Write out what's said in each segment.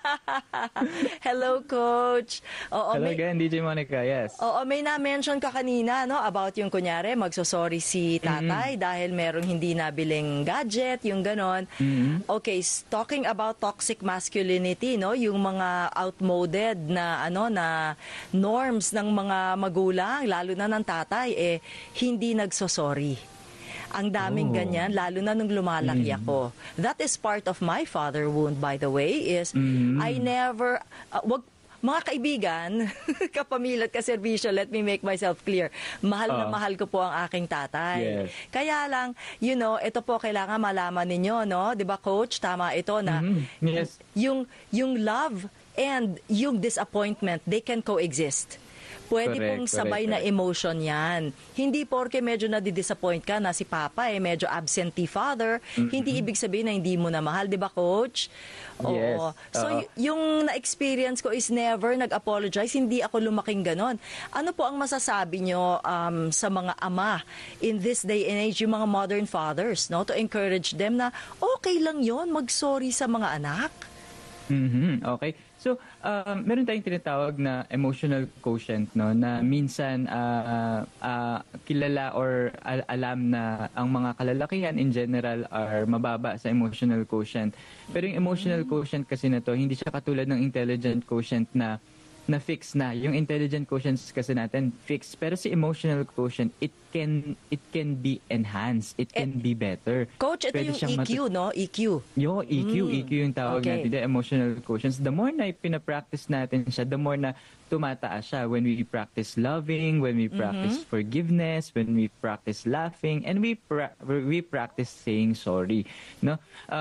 Hello, Coach. Oo, Hello may, again, DJ Monica. Yes. oo, may na-mention ka kanina, no, about yung kunyari, magsosorry si tatay dahil merong hindi nabiling gadget, yung ganon. Okay, talking about toxic masculinity, no, yung mga outmoded na, na norms ng mga magulang, lalo na ng tatay, hindi nagsosorry. Ang daming Oh. ganyan, lalo na nung lumalaki ako. That is part of my father wound, by the way, is I never, mga kaibigan, kapamilya at kaserbisyo, let me make myself clear. Mahal na mahal ko po ang aking tatay. Yes. Kaya lang, ito po kailangan malaman ninyo, no? 'Di ba, Coach? Tama ito na Yes. yung love and yung disappointment, they can coexist. Pwede pong sabay na emotion yan. Hindi porke medyo nadidisappoint ka na si Papa medyo absentee father, hindi ibig sabihin na hindi mo na mahal, di ba, Coach? Yes. Oo. So, yung na-experience ko is never nag-apologize. Hindi ako lumaking ganon. Ano po ang masasabi nyo sa mga ama in this day and age, yung mga modern fathers, no? To encourage them na okay lang yon mag-sorry sa mga anak? Okay. So, meron tayong tinatawag na emotional quotient, no, na minsan kilala or alam na ang mga kalalakihan in general are mababa sa emotional quotient. Pero yung emotional quotient kasi na to, hindi siya katulad ng intelligent quotient na fix na. Yung intelligent quotients kasi natin fixed, pero si emotional quotient, it can be enhanced, it can be better. Coach, ito Pwede yung siyang EQ, no? EQ. EQ yung tawag Okay. natin, the emotional quotients. The more na pinapractice natin siya, the more na tumataas siya. When we practice loving, when we practice forgiveness, when we practice laughing, and we practice saying sorry. No?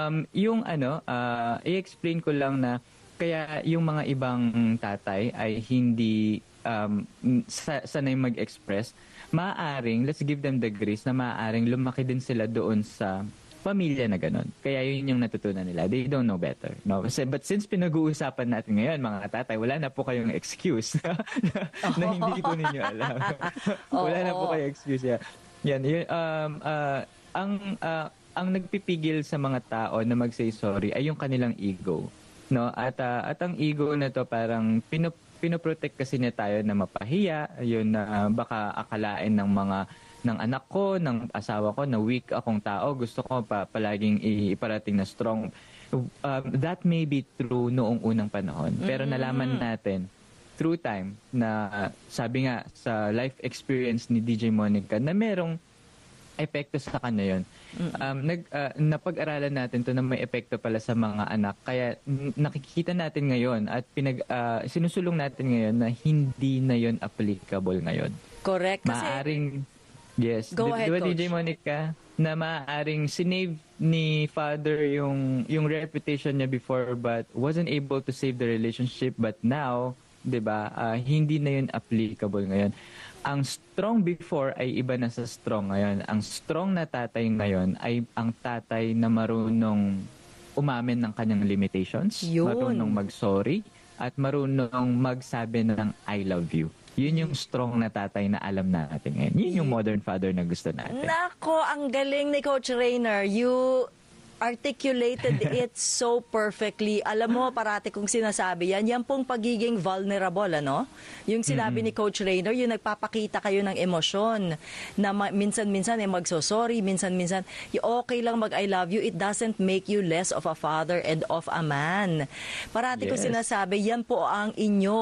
I-explain ko lang na kaya yung mga ibang tatay ay hindi sanay mag-express, maaaring, let's give them the grace, na maaaring lumaki din sila doon sa pamilya na gano'n. Kaya yun yung natutunan nila. They don't know better. No? But since pinag-uusapan natin ngayon, mga tatay, wala na po kayong excuse na hindi po ninyo alam. Wala na po kayong excuse. Yan. Ang nagpipigil sa mga tao na mag-say sorry ay yung kanilang ego. No, at ang ego na to parang pinoprotect kasi niya tayo na mapahiya, yun na baka akalain ng anak ko, ng asawa ko na weak akong tao, gusto ko palaging iparating na strong. That may be true noong unang panahon, pero nalaman natin through time na sabi nga sa life experience ni DJ Monica na merong epekto sa kanya yun. Napag-aralan natin to na may epekto pala sa mga anak. Kaya nakikita natin ngayon at sinusulong natin ngayon na hindi na yun applicable ngayon. Correct. Kasi, maaring, yes. Go ahead, Coach. DJ Monica, na maaring sinave ni father yung reputation niya before but wasn't able to save the relationship, but now, 'di ba, hindi na yun applicable ngayon. Ang strong before ay iba na sa strong ngayon. Ang strong na tatay ngayon ay ang tatay na marunong umamin ng kanyang limitations, marunong mag-sorry, at marunong magsabi ng I love you. Yun yung strong na tatay na alam natin ngayon. Yun yung modern father na gusto natin. Nako, ang galing ni Coach Rainer. You articulated it so perfectly. Alam mo, parati kong sinasabi yan pong pagiging vulnerable, ano? Yung sinabi ni Coach Rainer, yung nagpapakita kayo ng emosyon, na minsan-minsan magsosorry, minsan-minsan, okay lang mag-I love you, it doesn't make you less of a father and of a man. Parati ko sinasabi, yan po ang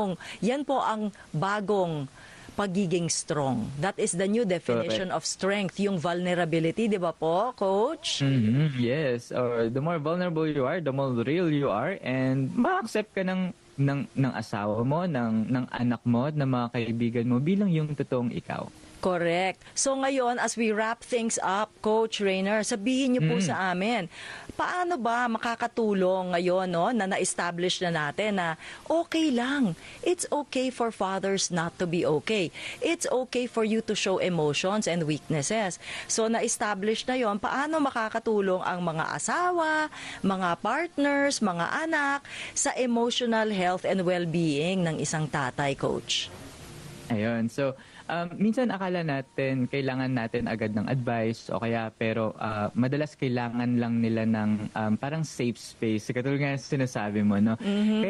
bagong pagiging strong. That is the new definition of strength, yung vulnerability, di ba po, Coach? Yes. Or the more vulnerable you are, the more real you are, and ma-accept ka ng asawa mo, ng anak mo, ng mga kaibigan mo bilang yung totoong ikaw. Correct. So ngayon, as we wrap things up, Coach Rainer, sabihin niyo po sa amin, paano ba makakatulong ngayon na na-establish na natin na okay lang. It's okay for fathers not to be okay. It's okay for you to show emotions and weaknesses. So na-establish na yon, paano makakatulong ang mga asawa, mga partners, mga anak sa emotional health and well-being ng isang tatay, Coach? Ayun. So, minsan akala natin kailangan natin agad ng advice o kaya pero madalas kailangan lang nila ng parang safe space. Katulad nga sinasabi mo, no?